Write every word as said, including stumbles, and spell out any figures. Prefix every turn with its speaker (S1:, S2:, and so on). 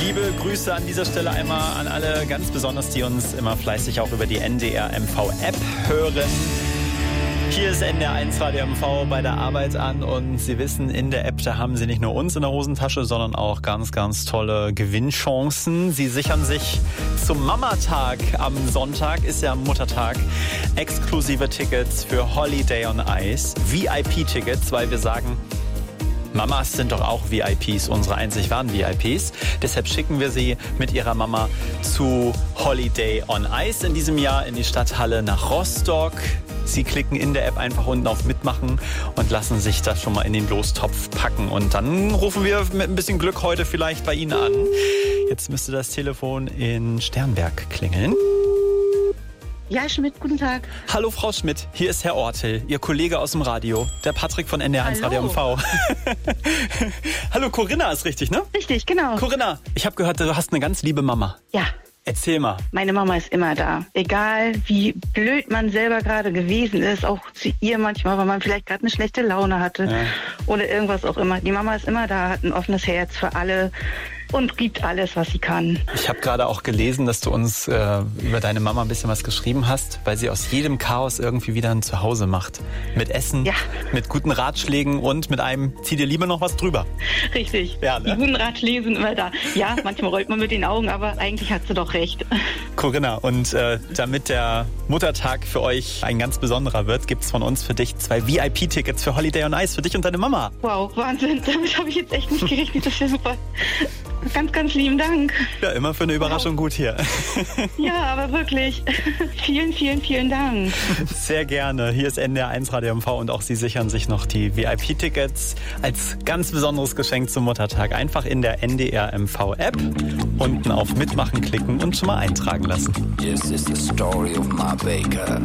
S1: Liebe Grüße an dieser Stelle einmal an alle, ganz besonders die uns immer fleißig auch über die N D R M V-App hören. Hier ist N D R eins Radio M V bei der Arbeit an und Sie wissen, in der App, da haben Sie nicht nur uns in der Hosentasche, sondern auch ganz, ganz tolle Gewinnchancen. Sie sichern sich zum Mamatag am Sonntag, ist ja Muttertag, exklusive Tickets für Holiday on Ice, V I P-Tickets, weil wir sagen, Mamas sind doch auch V I Ps, unsere einzig wahren V I Ps. Deshalb schicken wir sie mit ihrer Mama zu Holiday on Ice in diesem Jahr in die Stadthalle nach Rostock. Sie klicken in der App einfach unten auf Mitmachen und lassen sich das schon mal in den Lostopf packen. Und dann rufen wir mit ein bisschen Glück heute vielleicht bei Ihnen an. Jetzt müsste das Telefon in Sternberg klingeln.
S2: Ja, Schmidt, guten Tag.
S1: Hallo Frau Schmidt, hier ist Herr Ortel, Ihr Kollege aus dem Radio, der Patrick von N D R eins Radio M V. Hallo, Corinna ist richtig, ne?
S2: Richtig, genau.
S1: Corinna, ich habe gehört, du hast eine ganz liebe Mama.
S2: Ja.
S1: Erzähl mal.
S2: Meine Mama ist immer da. Egal, wie blöd man selber gerade gewesen ist, auch zu ihr manchmal, weil man vielleicht gerade eine schlechte Laune hatte ja. oder irgendwas auch immer. Die Mama ist immer da, hat ein offenes Herz für alle und gibt alles, was sie kann.
S1: Ich habe gerade auch gelesen, dass du uns äh, über deine Mama ein bisschen was geschrieben hast, weil sie aus jedem Chaos irgendwie wieder ein Zuhause macht. Mit Essen,
S2: ja.
S1: mit guten Ratschlägen und mit einem, zieh dir lieber noch was drüber.
S2: Richtig,
S1: ja, ne?
S2: Die guten Ratschläge sind immer da. Ja, manchmal rollt man mit den Augen, aber eigentlich hat sie doch recht.
S1: Corinna, und äh, damit der Muttertag für euch ein ganz besonderer wird, gibt's von uns für dich zwei V I P-Tickets für Holiday on Ice für dich und deine Mama.
S2: Wow, Wahnsinn, damit habe ich jetzt echt nicht gerechnet, das wäre super. Ganz, ganz lieben Dank.
S1: Ja, immer für eine Überraschung wow. gut hier.
S2: Ja, aber wirklich. Vielen, vielen, vielen Dank.
S1: Sehr gerne. Hier ist N D R eins Radio M V und auch Sie sichern sich noch die V I P-Tickets als ganz besonderes Geschenk zum Muttertag. Einfach in der N D R M V-App unten auf Mitmachen klicken und schon mal eintragen lassen.
S3: This is the story of my baker.